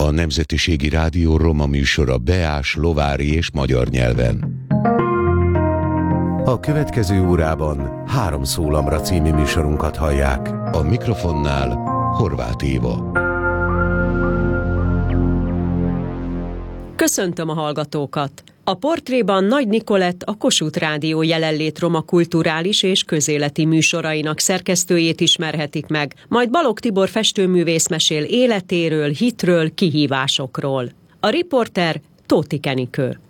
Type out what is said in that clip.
a Nemzetiségi Rádió roma műsora beás, lovári és magyar nyelven. A következő órában 3 szólamra című műsorunkat hallják. A mikrofonnál Horváth Éva. Köszöntöm a hallgatókat! A portréban Nagy Nikolett, a Kossuth Rádió jelenlét roma kulturális és közéleti műsorainak szerkesztőjét ismerhetik meg, majd Balogh Tibor festőművész mesél életéről, hitről, kihívásokról. A riporter Tóth Enikő.